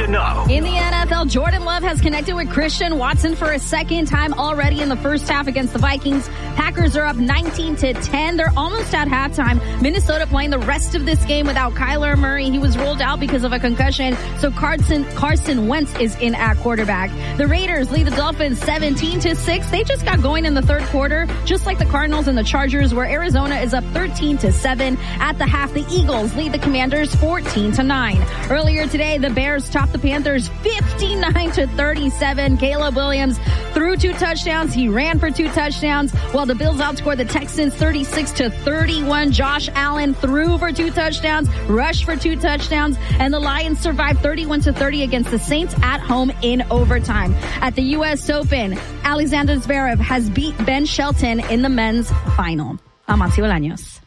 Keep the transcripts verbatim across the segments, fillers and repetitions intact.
know. In the N F L, Jordan Love has connected with Christian Watson for a second time already in the first half against the Vikings. Packers are up nineteen to ten. They're almost at halftime. Minnesota playing the rest of this game without Kyler Murray. He was ruled out because of a concussion. So Carson, Carson Wentz is in at quarterback. The Raiders lead the Dolphins seventeen to six. They just got going in the third quarter, just like the Cardinals and the Chargers, where Arizona is up thirteen to seven. At the half, the Eagles lead the Commanders fourteen to nine. Earlier today, the Bears topped the Panthers fifty-nine to thirty-seven. Caleb Williams threw two touchdowns. He ran for two touchdowns, while the Bills outscored the Texans thirty-six to thirty-one. Josh Allen threw for two touchdowns, rushed for two touchdowns, and the Lions survived thirty-one to thirty against the Saints at home in overtime. At the U S Open, Alexander Zverev has beat Ben Shelton in the men's final. I'm Monty Bolaños.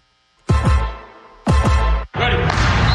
Ready.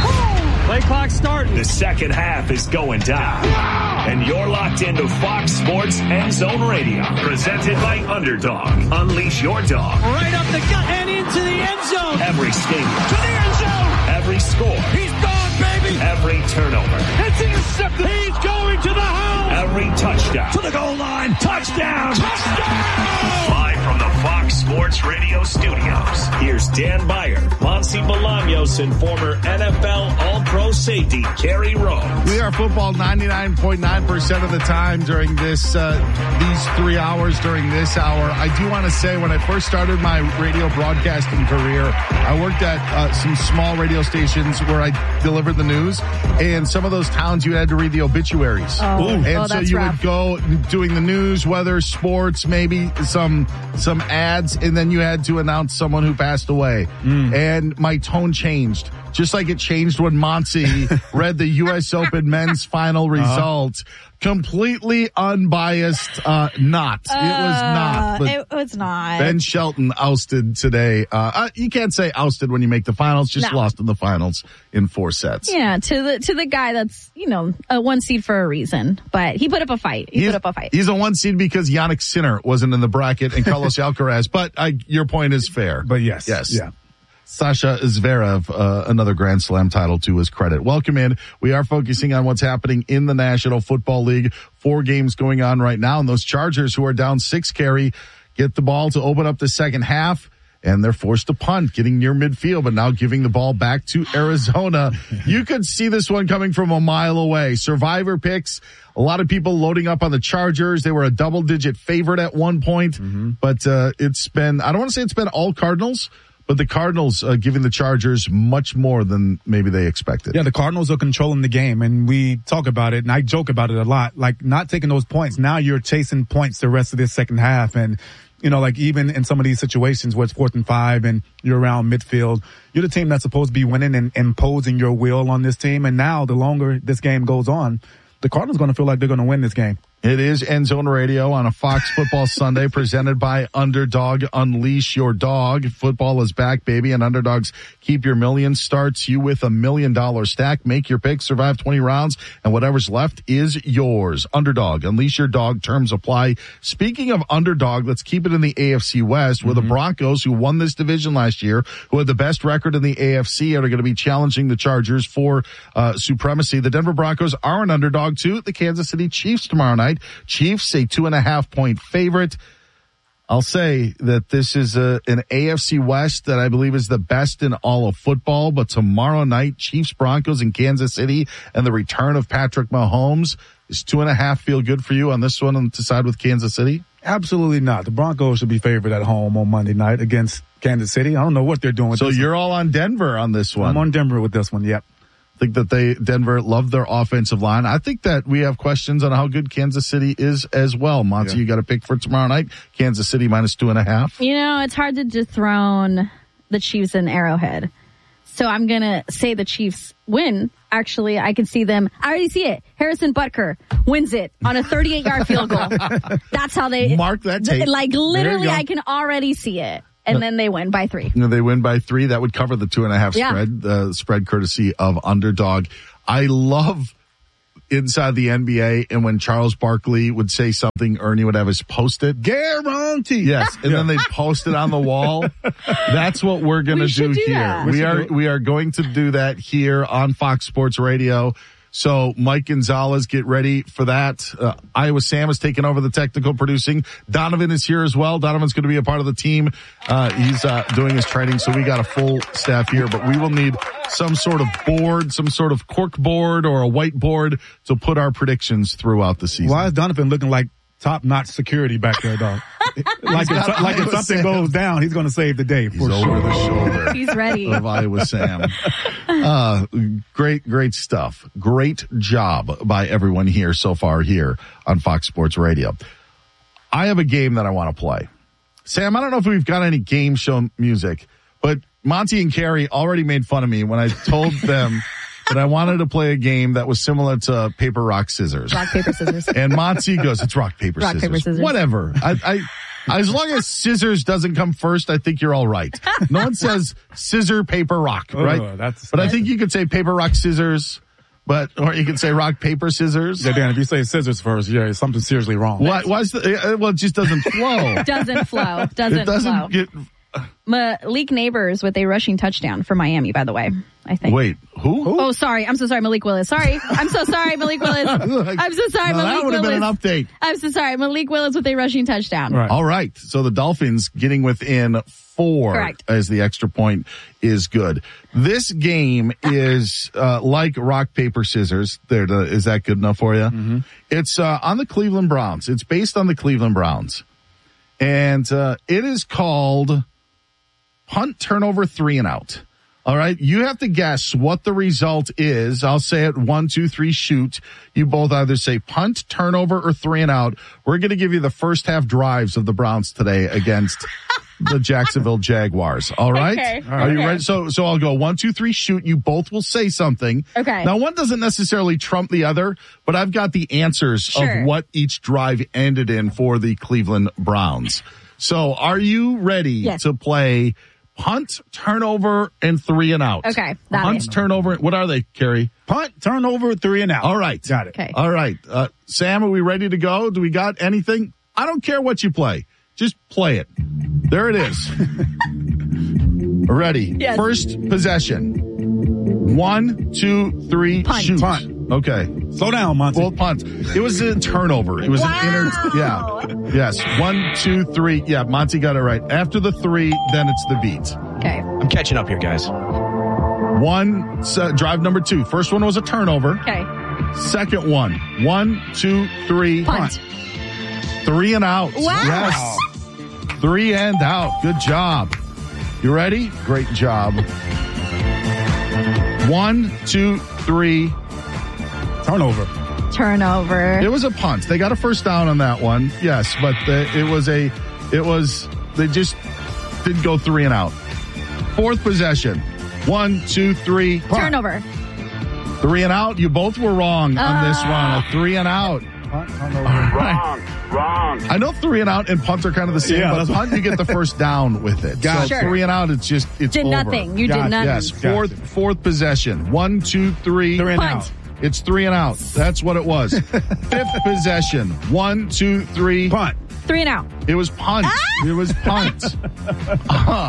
Play clock starting. The second half is going down. And you're locked into Fox Sports End Zone Radio. Presented by Underdog. Unleash your dog. Right up the gut and into the end zone. Every stadium. To the end zone. Every score. He's gone, baby. Every turnover. It's intercepted. He's going to the house. Every touchdown. To the goal line. Touchdown. Touchdown. Live from the Fox Sports Radio studios. Here's Dan Beyer, Monty Bolaños, and former N F L All-Pro safety Kerry Rhodes. We are football ninety-nine point nine percent of the time during this, uh, these three hours during this hour. I do want to say when I first started my radio broadcasting career, I worked at uh, some small radio stations where I delivered the news, and some of those towns you had to read the obituaries. Oh, and oh, so that's you rough. would go doing the news, weather, sports, maybe some some ads, and then you had to announce someone who passed away. Mm. And my tone changed, just like it changed when Monty read the U S Open men's final result. Uh-huh. Completely unbiased, uh, not. Uh, it was not. But it was not. Ben Shelton ousted today. Uh, uh, you can't say ousted when you make the finals, just no. lost in the finals in four sets. Yeah, to the to the guy that's, you know, a one seed for a reason. But he put up a fight. He he's, put up a fight. He's a one seed because Yannick Sinner wasn't in the bracket and Carlos Alcaraz. But I, your point is fair. But yes. Yes. Yeah. Sasha Zverev, uh, another Grand Slam title to his credit. Welcome in. We are focusing on what's happening in the National Football League. Four games going on right now, and those Chargers, who are down six carry, get the ball to open up the second half, and they're forced to punt, getting near midfield, but now giving the ball back to Arizona. You could see this one coming from a mile away. Survivor picks. A lot of people loading up on the Chargers. They were a double-digit favorite at one point, mm-hmm. but uh, it's been, I don't want to say it's been all Cardinals, but the Cardinals uh, giving the Chargers much more than maybe they expected. Yeah, the Cardinals are controlling the game, and we talk about it, and I joke about it a lot. Like, not taking those points. Now you're chasing points the rest of this second half, and, you know, like, even in some of these situations where it's fourth and five and you're around midfield, you're the team that's supposed to be winning and imposing your will on this team, and now the longer this game goes on, the Cardinals are going to feel like they're going to win this game. It is End Zone Radio on a Fox Football Sunday presented by Underdog. Unleash your dog. Football is back, baby, and Underdogs Keep Your Million starts you with a million dollar stack. Make your pick, survive twenty rounds, and whatever's left is yours. Underdog. Unleash your dog. Terms apply. Speaking of Underdog, let's keep it in the A F C West, where mm-hmm. the Broncos, who won this division last year, who had the best record in the A F C, are going to be challenging the Chargers for uh supremacy. The Denver Broncos are an underdog to the Kansas City Chiefs tomorrow night. Chiefs, a two and a half point favorite. I'll say that this is a, an A F C West that I believe is the best in all of football. But tomorrow night, Chiefs, Broncos in Kansas City, and the return of Patrick Mahomes. Is two and a half feel good for you on this one and to side with Kansas City? Absolutely not. The Broncos should be favored at home on Monday night against Kansas City. I don't know what they're doing with so this. So you're all on Denver on this one. I'm on Denver with this one, yep. I think that they, Denver, love their offensive line. I think that we have questions on how good Kansas City is as well. Monty, yeah. You got a pick for tomorrow night. Kansas City minus two and a half. You know, it's hard to dethrone the Chiefs in Arrowhead. So I'm going to say the Chiefs win. Actually, I can see them. I already see it. Harrison Butker wins it on a thirty-eight yard field goal. That's how they mark that tape. Like literally, I can already see it. And then they win by three. You know, they win by three. That would cover the two and a half yeah. spread, the uh, spread courtesy of Underdog. I love inside the N B A, and when Charles Barkley would say something, Ernie would have his post-it. Guarantee. Yes, and yeah. then they post it on the wall. That's what we're going to do, do here. That. We, we are we are going to do that here on Fox Sports Radio. So Mike Gonzalez, get ready for that. Uh, Iowa Sam is taking over the technical producing. Donovan is here as well. Donovan's going to be a part of the team. Uh, he's uh, doing his training, so we got a full staff here, but we will need some sort of board, some sort of cork board or a whiteboard to put our predictions throughout the season. Why is Donovan looking like top-notch security back there, dog? like if, like if something Sam. goes down, he's going to save the day for he's sure. Over the shoulder. He's ready. Of Iowa Sam. Uh, great, great stuff. Great job by everyone here so far here on Fox Sports Radio. I have a game that I want to play. Sam, I don't know if we've got any game show music, but Monty and Carrie already made fun of me when I told them that I wanted to play a game that was similar to paper, rock, scissors. Rock, paper, scissors. And Monty goes, it's rock, paper, rock, scissors. Paper, scissors. Whatever. I, I, as long as scissors doesn't come first, I think you're all right. No one says scissor, paper, rock, right? Oh, that's, but I think you could say paper, rock, scissors, but, or you could say rock, paper, scissors. Yeah, Dan, if you say scissors first, yeah, something's seriously wrong. Why, why is the, well, it just doesn't flow. Doesn't flow. Doesn't, it doesn't flow. get, Malik Neighbors with a rushing touchdown for Miami, by the way, I think. Wait, who? who? Oh, sorry. I'm so sorry, Malik Willis. Sorry. I'm so sorry, Malik Willis. like, I'm so sorry, no, Malik Willis. That would have been an update. I'm so sorry. Malik Willis with a rushing touchdown. Right. All right. So the Dolphins getting within four Correct. as the extra point is good. This game is uh, like rock, paper, scissors. There, to, is that good enough for you? Mm-hmm. It's uh, on the Cleveland Browns. It's based on the Cleveland Browns. And uh, it is called punt, turnover, three and out. All right. You have to guess what the result is. I'll say it one, two, three, shoot. You both either say punt, turnover, or three and out. We're going to give you the first half drives of the Browns today against the Jacksonville Jaguars. All right. Okay. Are okay. you ready? So, so I'll go one, two, three, shoot. You both will say something. Okay. Now, one doesn't necessarily trump the other, but I've got the answers Sure. of what each drive ended in for the Cleveland Browns. So are you ready yes. to play punt, turnover, and three and out? Okay. That Punt, is. turnover. What are they, Carrie? Punt, turnover, three and out. All right. Got it. Okay. All right. Uh, Sam, are we ready to go? Do we got anything? I don't care what you play. Just play it. There it is. Ready. Yes. First possession. One, two, three, Punt. shoot. Punt. Okay. Slow down, Monty. Well, punt. It was a turnover. It was Wow. an inner. Yeah. Yes. One, two, three. Yeah. Monty got it right. After the three, then it's the beat. Okay. I'm catching up here, guys. One, so, drive number two. First one was a turnover. Okay. Second one. One, two, three. Punt. Three and out. Wow. Yes. Three and out. Good job. You ready? Great job. One, two, three. Turnover. Turnover. It was a punt. They got a first down on that one. Yes, but the, it was a, it was, they just didn't go three and out. Fourth possession. One, two, three. Punt. Turnover. Three and out. You both were wrong on this one. A three and out. Punt, turnover. Wrong. Wrong. I know three and out and punt are kind of the same, Yeah, but that's punt you get the first down with it. Got so it. Sure. three and out, it's just it's Did over. nothing. You Got did it. nothing. Yes, Got fourth it. fourth possession. One, two, three. Three and Punt. out. It's three and out. That's what it was. Fifth possession. One, two, three. Punt. Three and out. It was punt. Ah! It was punt. Uh,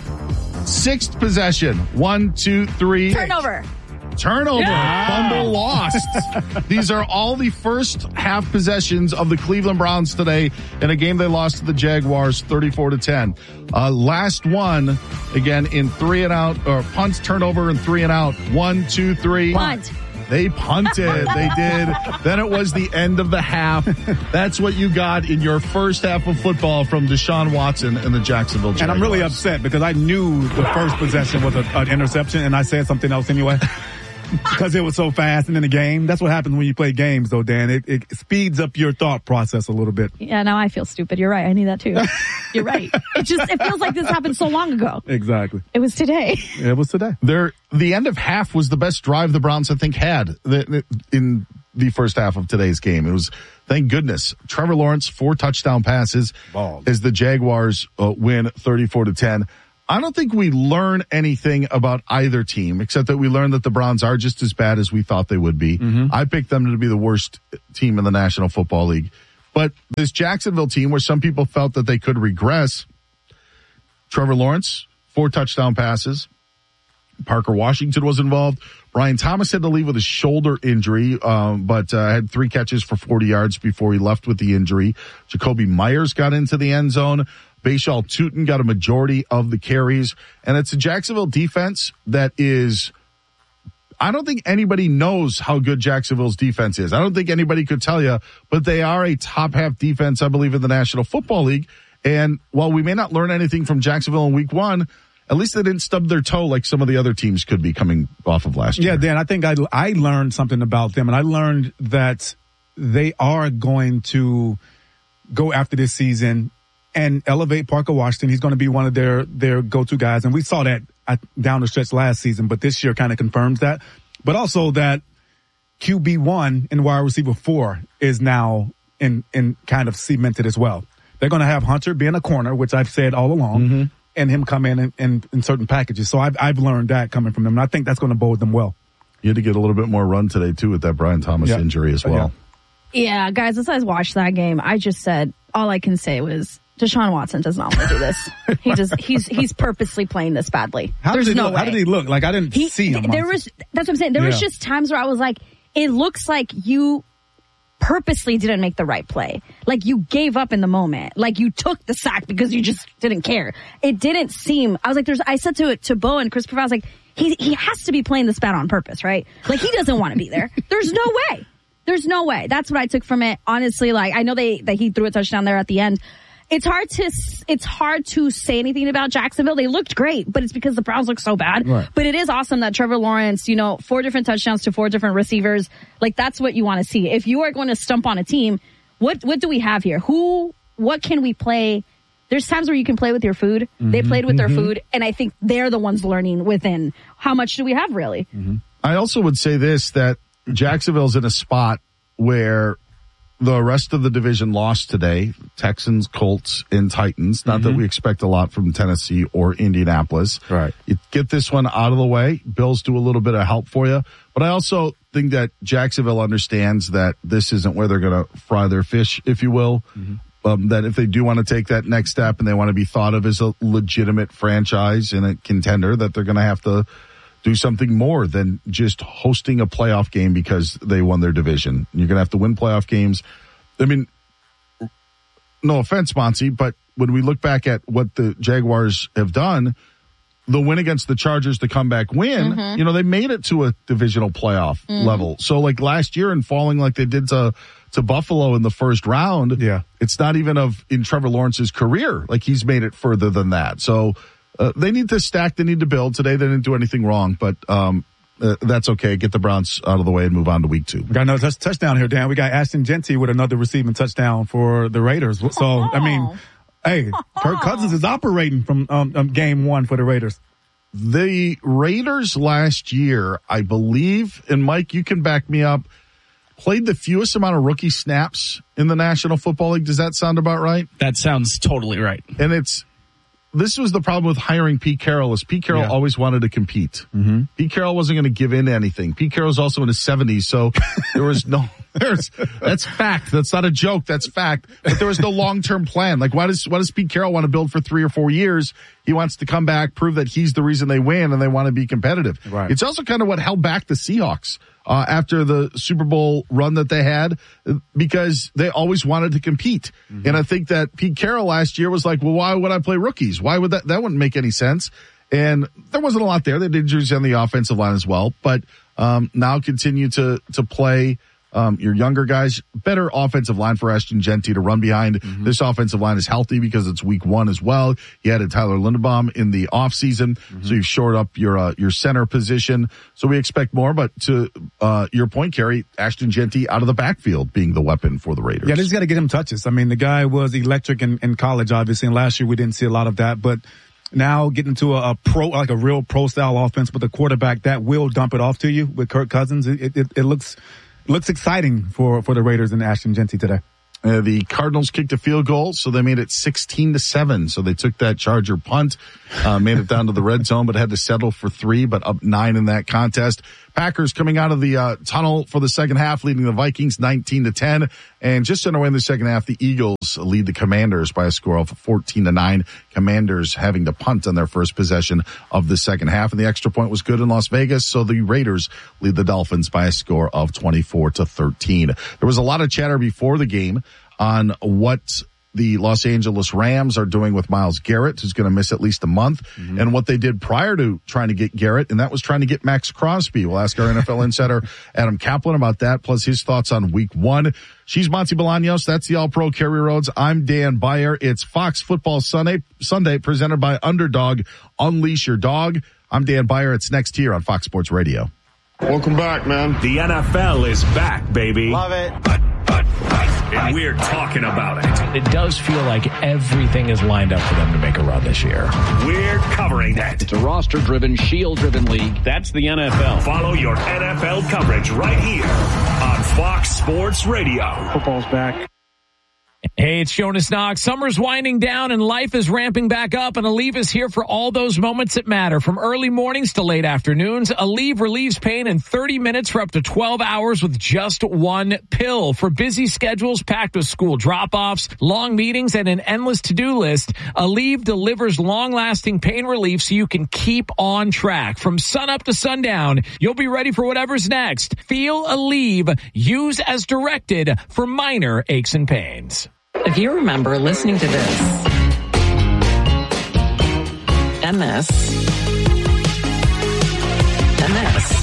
sixth possession. One, two, three. Turnover. Turnover. Yeah! Fumble lost. These are all the first half possessions of the Cleveland Browns today in a game they lost to the Jaguars thirty-four to ten. Uh, last one, again, in three and out, or punt, turnover, and three and out. One, two, three. Punt. They punted. They did. Then it was the end of the half. That's what you got in your first half of football from Deshaun Watson and the Jacksonville Jaguars. And I'm really upset because I knew the first possession was a, an interception, and I said something else anyway. Because it was so fast and in the game. That's what happens when you play games, though, Dan. It, it speeds up your thought process a little bit. Yeah, now I feel stupid. You're right. I need that too. You're right. It just, it feels like this happened so long ago. Exactly. It was today. It was today. There, the end of half was the best drive the Browns, I think, had the, the, in the first half of today's game. It was, thank goodness, Trevor Lawrence, four touchdown passes Balls. as the Jaguars uh, win thirty-four to ten. I don't think we learn anything about either team, except that we learned that the Browns are just as bad as we thought they would be. Mm-hmm. I picked them to be the worst team in the National Football League. But this Jacksonville team, where some people felt that they could regress, Trevor Lawrence, four touchdown passes. Parker Washington was involved. Brian Thomas had to leave with a shoulder injury, um, but uh, had three catches for forty yards before he left with the injury. Jacoby Myers got into the end zone. Bashal Tutin got a majority of the carries. And it's a Jacksonville defense that is, I don't think anybody knows how good Jacksonville's defense is. I don't think anybody could tell you, but they are a top half defense, I believe, in the National Football League. And while we may not learn anything from Jacksonville in week one, at least they didn't stub their toe like some of the other teams could be coming off of last year. Yeah, Dan, I think I, I learned something about them, and I learned that they are going to go after this season and elevate Parker Washington. He's going to be one of their, their go-to guys. And we saw that at, down the stretch last season, but this year kind of confirms that. But also that Q B one and wide receiver four is now in, in kind of cemented as well. They're going to have Hunter being a corner, which I've said all along, mm-hmm. and him come in, in in in certain packages. So I've, I've learned that coming from them, and I think that's going to bode them well. You had to get a little bit more run today, too, with that Brian Thomas yep. injury as well. Yeah. yeah, guys, as I watched that game, I just said, all I can say was, Deshaun Watson does not want to do this. He just he's he's purposely playing this badly. How There's did he no look? way. How did he look? Like I didn't he, see him. There was that's what I'm saying. There yeah. was just times where I was like, it looks like you purposely didn't make the right play. Like you gave up in the moment. Like you took the sack because you just didn't care. It didn't seem. I was like, there's. I said to it to Bo and Chris Provaz, like he he has to be playing this bad on purpose, right? Like he doesn't want to be there. There's no way. There's no way. That's what I took from it. Honestly, like I know they that he threw a touchdown there at the end. It's hard to it's hard to say anything about Jacksonville. They looked great, but it's because the Browns look so bad. Right. But it is awesome that Trevor Lawrence, you know, four different touchdowns to four different receivers. Like that's what you want to see. If you are going to stump on a team, what what do we have here? Who? What can we play? There's times where you can play with your food. Mm-hmm. They played with mm-hmm. their food, and I think they're the ones learning within. How much do we have really? Mm-hmm. I also would say this, that Jacksonville's in a spot where the rest of the division lost today. Texans, Colts, and Titans. Not mm-hmm. that we expect a lot from Tennessee or Indianapolis. Right. You get this one out of the way. Bills do a little bit of help for you. But I also think that Jacksonville understands that this isn't where they're going to fry their fish, if you will. Mm-hmm. Um, that if they do want to take that next step and they want to be thought of as a legitimate franchise and a contender, that they're going to have to do something more than just hosting a playoff game because they won their division. You're going to have to win playoff games. I mean, no offense, Monty, but when we look back at what the Jaguars have done, the win against the Chargers, the comeback win, mm-hmm. you know, they made it to a divisional playoff mm-hmm. level. So like last year and falling like they did to, to Buffalo in the first round, yeah, it's not even of in Trevor Lawrence's career. Like he's made it further than that. So, Uh, they need to stack. They need to build. Today they didn't do anything wrong, but um, uh, that's okay. Get the Browns out of the way and move on to week two. We got another touch- touchdown here, Dan. We got Ashton Genty with another receiving touchdown for the Raiders. So, I mean, hey, Kirk Cousins is operating from um, um, game one for the Raiders. The Raiders last year, I believe, and Mike, you can back me up, played the fewest amount of rookie snaps in the National Football League. Does that sound about right? That sounds totally right. And it's This was the problem with hiring Pete Carroll, is Pete Carroll yeah. always wanted to compete. Mm-hmm. Pete Carroll wasn't going to give in to anything. Pete Carroll's also in his seventies, so there was no, there's, that's fact. That's not a joke. That's fact. But there was no long-term plan. Like, why does, why does Pete Carroll want to build for three or four years? He wants to come back, prove that he's the reason they win, and they want to be competitive. Right. It's also kind of what held back the Seahawks uh, after the Super Bowl run that they had, because they always wanted to compete. Mm-hmm. And I think that Pete Carroll last year was like, well, why would I play rookies? Why would that, that wouldn't make any sense. And there wasn't a lot there. They did injuries on the offensive line as well, but, um, now continue to, to play, um, your younger guys, better offensive line for Ashton Genty to run behind. Mm-hmm. This offensive line is healthy because it's week one as well. You added Tyler Linderbaum in the offseason, mm-hmm. so you've shored up your, uh, your center position. So we expect more, but to, uh, your point, Kerry, Ashton Genty out of the backfield being the weapon for the Raiders. Yeah, they just got to get him touches. I mean, the guy was electric in, in college, obviously, and last year we didn't see a lot of that, but now getting to a, a pro, like a real pro style offense with a quarterback that will dump it off to you with Kirk Cousins, it, it, it looks, looks exciting for, for the Raiders and Ashton Genty today. Uh, the Cardinals kicked a field goal, so they made it sixteen to seven. So they took that Charger punt, uh, made it down to the red zone, but had to settle for three, but up nine in that contest. Packers coming out of the uh, tunnel for the second half, leading the Vikings nineteen to ten. And just underway in the second half, the Eagles lead the Commanders by a score of fourteen to nine. Commanders having to punt on their first possession of the second half. And the extra point was good in Las Vegas, so the Raiders lead the Dolphins by a score of twenty-four to thirteen. There was a lot of chatter before the game on what the Los Angeles Rams are doing with Myles Garrett, who's going to miss at least a month, mm-hmm. and what they did prior to trying to get Garrett, and that was trying to get Max Crosby. We'll ask our N F L insider Adam Kaplan about that, plus his thoughts on week one. She's Monty Bolaños. That's the All-Pro Kerry Rhodes. I'm Dan Beyer. It's Fox Football Sunday, Sunday presented by Underdog. Unleash your dog. I'm Dan Beyer. It's next here on Fox Sports Radio. Welcome back, man. The N F L is back, baby. Love it. And we're talking about it. It does feel like everything is lined up for them to make a run this year. We're covering that. It's a roster-driven, shield-driven league. That's the N F L. Follow your N F L coverage right here on Fox Sports Radio. Football's back. Hey, it's Jonas Knox. Summer's winding down and life is ramping back up, and Aleve is here for all those moments that matter. From early mornings to late afternoons, Aleve relieves pain in thirty minutes for up to twelve hours with just one pill. For busy schedules packed with school drop-offs, long meetings, and an endless to-do list, Aleve delivers long-lasting pain relief so you can keep on track. From sunup to sundown, you'll be ready for whatever's next. Feel Aleve. Use as directed for minor aches and pains. If you remember listening to this, and this, and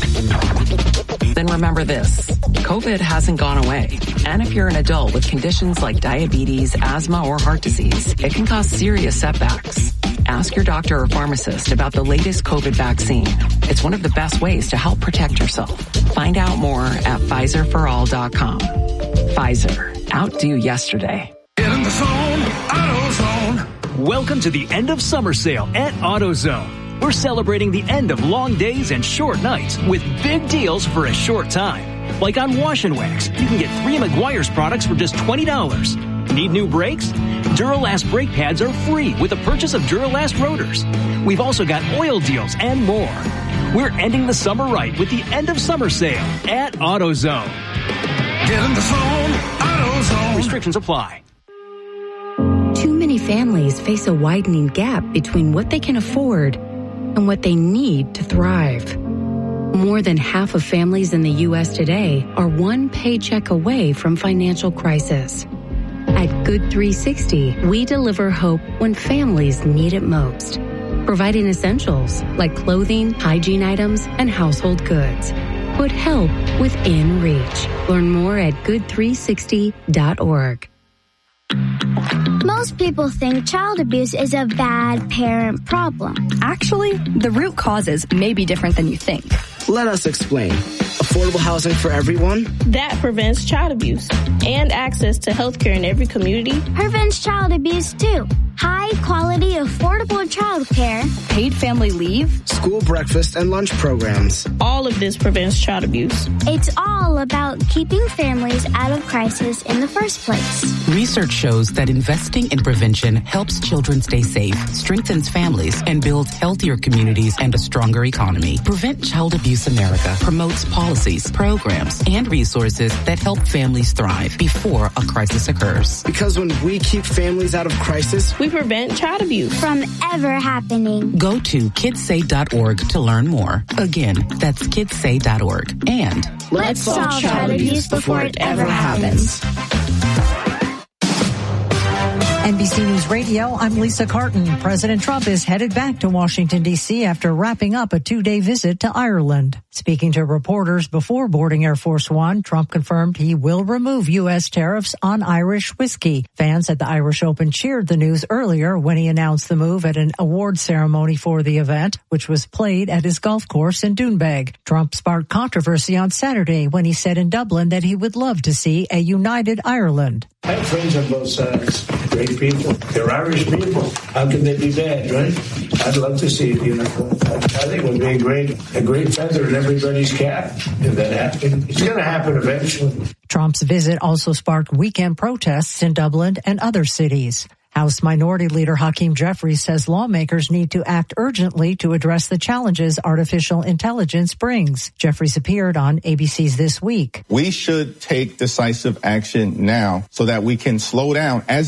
this, then remember this. COVID hasn't gone away. And if you're an adult with conditions like diabetes, asthma, or heart disease, it can cause serious setbacks. Ask your doctor or pharmacist about the latest COVID vaccine. It's one of the best ways to help protect yourself. Find out more at Pfizer for all dot com. Pfizer. Outdo yesterday. In the zone, AutoZone. Welcome to the end of summer sale at AutoZone. We're celebrating the end of long days and short nights with big deals for a short time. Like on Wash and Wax, you can get three Meguiar's products for just twenty dollars. Need new brakes? Duralast brake pads are free with the purchase of Duralast rotors. We've also got oil deals and more. We're ending the summer right with the end of summer sale at AutoZone. Get in the zone, AutoZone. Restrictions apply. Too many families face a widening gap between what they can afford and what they need to thrive. More than half of families in the U S today are one paycheck away from financial crisis. At Good three sixty, we deliver hope when families need it most, providing essentials like clothing, hygiene items, and household goods. Put help within reach. Learn more at good three sixty dot org. Most people think child abuse is a bad parent problem. Actually, the root causes may be different than you think. Let us explain. Affordable housing for everyone? That prevents child abuse. And access to health care in every community prevents child abuse too. High quality, affordable child care. Paid family leave. School breakfast and lunch programs. All of this prevents child abuse. It's all about keeping families out of crisis in the first place. Research shows that investing in prevention helps children stay safe, strengthens families, and builds healthier communities and a stronger economy. Prevent Child Abuse America promotes policies, programs, and resources that help families thrive before a crisis occurs. Because when we keep families out of crisis, we prevent child abuse from ever happening. Go to kids say dot org to learn more. Again, that's kids say dot org. And let's, let's solve child, child abuse before it ever happens. N B C News Radio, I'm Lisa Carton. President Trump is headed back to Washington, D C after wrapping up a two-day visit to Ireland. Speaking to reporters before boarding Air Force One, Trump confirmed he will remove U S tariffs on Irish whiskey. Fans at the Irish Open cheered the news earlier when he announced the move at an award ceremony for the event, which was played at his golf course in Doonbeg. Trump sparked controversy on Saturday when he said in Dublin that he would love to see a united Ireland. I have friends on both sides. Great people. They're Irish people. How can they be bad, right? I'd love to see it, you know. I think it would be a great, a great feather in everybody's cap if that happened. It's going to happen eventually. Trump's visit also sparked weekend protests in Dublin and other cities. House Minority Leader Hakeem Jeffries says lawmakers need to act urgently to address the challenges artificial intelligence brings. Jeffries appeared on A B C's This Week. We should take decisive action now so that we can slow down as